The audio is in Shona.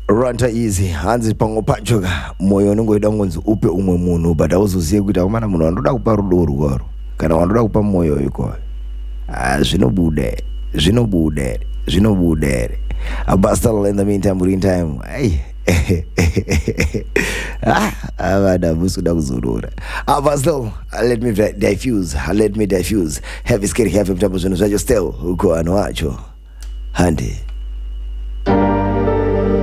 Ranta easy hanzi pango pachoka moyo nongoida ngonzi upe umwe munhu but auzoziye kuti akomana munhu wanoda kupa rudo rugoro kana wanoda kupa moyo yuko zvinobude abastal in the meantime in time hey avada musuda kuzorora abastal let me diffuse have scary have mtambo zvinhu zvacho still uko ano wacho hande